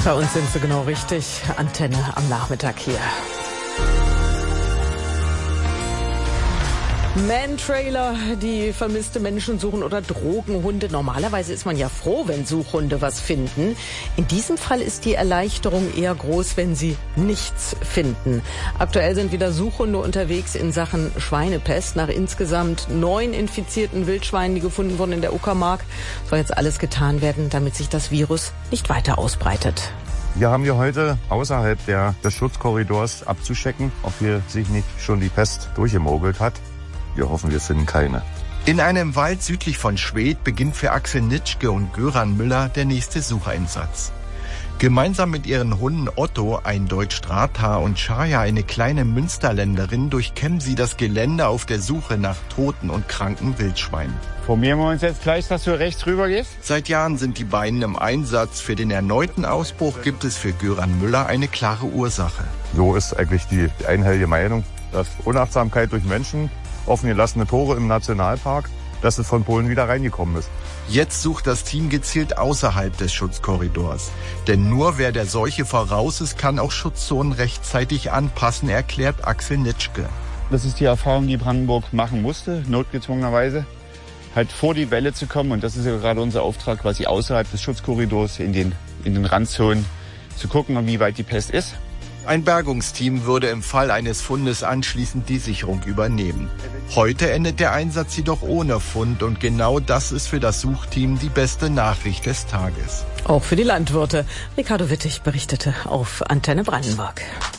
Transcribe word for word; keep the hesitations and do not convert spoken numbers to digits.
Bei uns sind sie genau richtig. Antenne am Nachmittag hier. Man-Trailer, die vermisste Menschen suchen oder Drogenhunde. Normalerweise ist man ja froh, wenn Suchhunde was finden. In diesem Fall ist die Erleichterung eher groß, wenn sie nichts finden. Aktuell sind wieder Suchhunde unterwegs in Sachen Schweinepest. Nach insgesamt neun infizierten Wildschweinen, die gefunden wurden in der Uckermark, soll jetzt alles getan werden, damit sich das Virus nicht weiter ausbreitet. Wir haben hier heute außerhalb der, des Schutzkorridors abzuchecken, ob hier sich nicht schon die Pest durchgemogelt hat. Wir hoffen, wir finden keine. In einem Wald südlich von Schwedt beginnt für Axel Nitschke und Göran Müller der nächste Sucheinsatz. Gemeinsam mit ihren Hunden Otto, ein Deutsch-Drahthaar, und Chaya, eine kleine Münsterländerin, durchkämmen sie das Gelände auf der Suche nach toten und kranken Wildschweinen. Formieren wir uns jetzt gleich, dass du rechts rüber gehst? Seit Jahren sind die beiden im Einsatz. Für den erneuten Ausbruch gibt es für Göran Müller eine klare Ursache. So ist eigentlich die einhellige Meinung, dass Unachtsamkeit durch Menschen, offen gelassene Tore im Nationalpark, dass es von Polen wieder reingekommen ist. Jetzt sucht das Team gezielt außerhalb des Schutzkorridors. Denn nur wer der Seuche voraus ist, kann auch Schutzzonen rechtzeitig anpassen, erklärt Axel Nitschke. Das ist die Erfahrung, die Brandenburg machen musste, notgezwungenerweise, halt vor die Welle zu kommen. Und das ist ja gerade unser Auftrag, quasi außerhalb des Schutzkorridors in den, in den Randzonen zu gucken, wie weit die Pest ist. Ein Bergungsteam würde im Fall eines Fundes anschließend die Sicherung übernehmen. Heute endet der Einsatz jedoch ohne Fund und genau das ist für das Suchteam die beste Nachricht des Tages. Auch für die Landwirte. Ricardo Wittig berichtete auf Antenne Brandenburg.